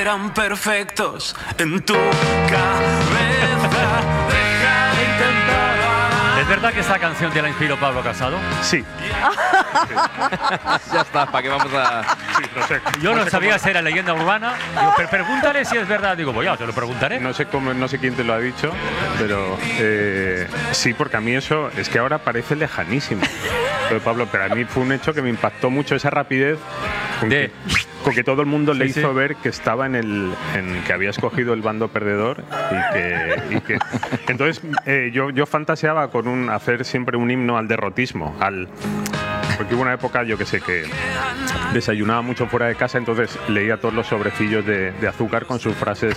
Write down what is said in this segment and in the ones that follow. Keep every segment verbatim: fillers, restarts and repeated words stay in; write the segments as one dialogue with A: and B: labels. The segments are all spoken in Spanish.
A: serán perfectos en tu cabeza. Deja de intentar.
B: ¿Es verdad que esta canción te la inspiró Pablo Casado?
C: Sí.
D: Ya está, ¿para qué vamos a...?
C: Sí, no sé.
B: Yo no
C: sé
B: sabía
C: cómo-
B: si era leyenda urbana. Digo, pero pregúntale si es verdad. Digo, pues ya, te lo preguntaré.
C: No sé cómo, no sé quién te lo ha dicho, pero eh, sí, porque a mí eso es que ahora parece lejanísimo. Lo de Pablo, pero a mí fue un hecho que me impactó mucho esa rapidez con,
B: De-
C: que, con que todo el mundo le
B: Sí,
C: hizo
B: sí.
C: ver que estaba en el, en que había escogido el bando perdedor y que, y que entonces eh, yo, yo fantaseaba con un hacer siempre un himno al derrotismo, al porque hubo una época, yo que sé, que desayunaba mucho fuera de casa, entonces leía todos los sobrecillos de, de azúcar con sus frases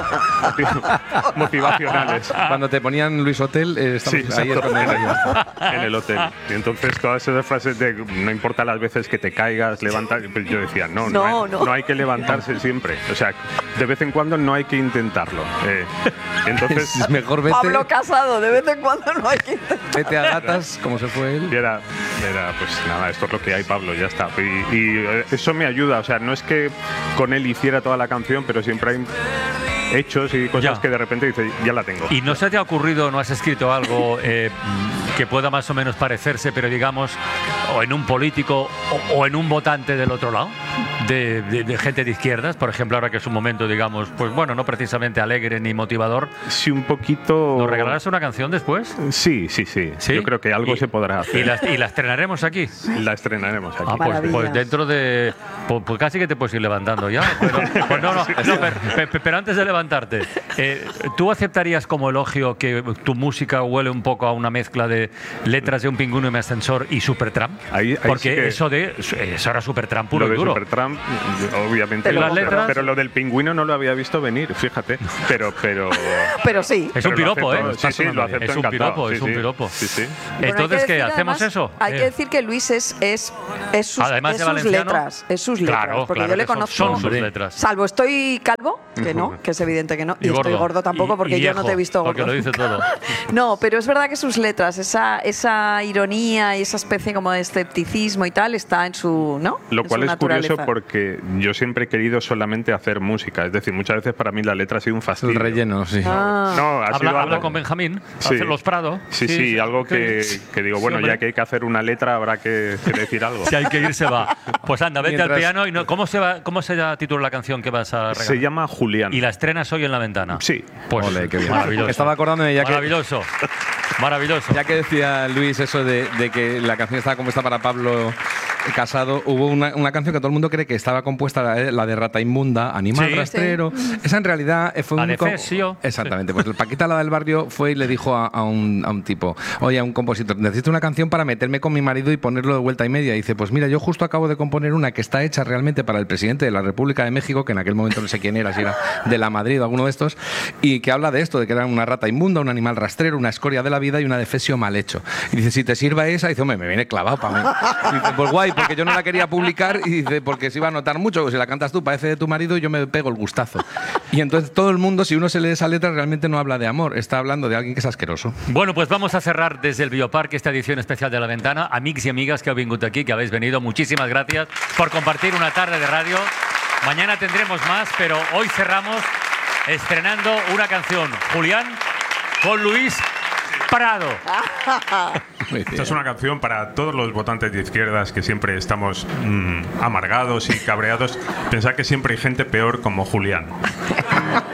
C: motivacionales.
D: Cuando te ponían Luis Hotel, eh, estamos
C: Sí,
D: ahí es
C: exacto.
D: cuando leías.
C: En el hotel. Y entonces todas esas frases de no importa las veces que te caigas, levanta, pues yo decía, no, no,
E: No,
C: hay,
E: no.
C: no hay que levantarse siempre. O sea, de vez en cuando no hay que intentarlo. Eh, entonces,
D: Es mejor vete,
E: Pablo Casado, de vez en cuando no hay que intentar.
D: vete a gatas, como se fue él.
C: y era, era, pues nada, esto es lo que hay, Pablo, ya está. Y, y, eh, eso me ayuda. O sea, no es que con él hiciera toda la canción, pero siempre hay hechos y cosas
B: Ya.
C: que de repente dices, ya la tengo.
B: ¿Y no se te ha ocurrido, no has escrito algo eh, que pueda más o menos parecerse, pero digamos, o en un político o, o en un votante del otro lado? De, de- de gente de izquierdas, por ejemplo, ahora que es un momento, digamos, pues bueno, no precisamente alegre ni motivador.
C: Sí, un poquito...
B: ¿Nos regalarás una canción después?
C: Sí, sí, sí,
B: ¿Sí?
C: Yo creo que algo
B: Y-
C: se podrá hacer.
B: ¿Y la, y la estrenaremos aquí?
C: La estrenaremos aquí.
B: Ah, pues,
E: Maravilla.
B: pues dentro de... Pues, pues casi que te puedes ir levantando ya. Pero, pues no, no, no, pero, pe- pero antes de levantarte, eh, ¿tú aceptarías como elogio que tu música huele un poco a una mezcla de letras de Un pingüino en mi ascensor y Supertramp?
C: Ahí- ahí
B: Porque
C: sí que-
B: eso de... Eso era Supertramp puro
C: Lo
B: y
C: de
B: duro.
C: Supertramp, obviamente.
B: Pero
C: lo-
B: las letras-
C: pero lo del pingüino no lo había visto venir, fíjate. Pero, pero.
E: Pero sí.
B: Es un
C: pero lo
B: piropo, ¿eh?
C: acepto, Sí, sí, lo acepto
B: Es un
C: encantado.
B: piropo,
C: sí,
B: es un
C: sí.
B: piropo.
C: Sí, sí.
E: Bueno, hay
B: Entonces,
E: que
B: ¿qué?
E: decir,
B: ¿Hacemos
E: además,
B: eso?
E: Hay
B: Eh,
E: que decir que Luis es, es, es sus,
B: Además
E: es
B: de
E: sus
B: valenciano,
E: letras. Es sus letras.
B: Claro,
E: porque
B: claro
E: yo le
B: que son-
E: conozco.
B: son sus letras.
E: Salvo estoy calvo, que no, que es evidente que no. Y, estoy gordo tampoco,
B: Y-
E: porque
B: y
E: yo no te he
B: viejo,
E: visto gordo.
B: Porque lo dice todo.
E: No, pero es verdad que sus letras, esa, esa ironía y esa especie como de escepticismo y tal, está en su, ¿no?
C: Lo
E: En
C: cual
E: su
C: es curioso
E: naturaleza.
C: porque yo siempre he querido solamente hacer música. Es decir, muchas veces para mí la letra ha sido un fastidio.
D: El relleno, sí.
E: Ah.
C: No, ha sido
B: Habla, habla
C: algo-
B: con Benjamín,
C: Sí.
B: hace los Prado.
C: Sí, sí, algo que, que digo,
B: Sí,
C: bueno,
B: hombre.
C: ya que hay que hacer una letra, habrá que, que decir algo.
B: Si hay que ir, se va. Pues anda, vete
D: Mientras-
B: al piano y no. ¿Cómo se va, cómo se llama titula la canción que vas a regalar?
C: Se llama Julián.
B: Y la estrenas hoy en la ventana.
C: Sí.
B: Pues
D: Ole, qué bien.
B: maravilloso.
D: Estaba acordándome ya que,
B: Maravilloso. Maravilloso.
D: ya que decía Luis eso de, de que la canción estaba compuesta para Pablo Casado, hubo una, una canción que todo el mundo cree que estaba compuesta, la, la de Rata Inmunda, Animal
B: Sí.
D: Rastrero. Esa en realidad fue
B: La
D: un...
B: de
D: co-
B: Fesio.
D: Exactamente. Pues el Paquita, la del barrio, fue y le dijo a, a un, a un tipo, oye, a un compositor, necesito una canción para meterme con mi marido y ponerlo de vuelta y media. Y dice, pues mira, yo justo acabo de componer una que está hecha realmente para el presidente de la República de México, que en aquel momento no sé quién era, si era de la Madrid o alguno de estos, y que habla de esto, de que era una rata inmunda, un animal rastrero, una escoria de la vida y una defesio mal hecho. Y dice, si te sirva esa, y dice, hombre, me viene clavado para mí. Y dice, pues guay, porque yo no la quería publicar, y dice, porque se iba a notar mucho, que si la cantas tú parece de tu marido y yo me pego el gustazo. Y entonces todo el mundo, si uno se lee esa letra, realmente no habla de amor, está hablando de alguien que es asqueroso.
B: Bueno, pues vamos a cerrar desde el Bioparque esta edición especial de La Ventana. Amics y amigas que heu vingut aquí, que habéis venido, muchísimas gracias por compartir una tarde de radio. Mañana tendremos más, pero hoy cerramos estrenando una canción. Julián con Luis Prado.
C: Esta es una canción para todos los votantes de izquierdas que siempre estamos mmm, amargados y cabreados. Pensad que siempre hay gente peor como Julián.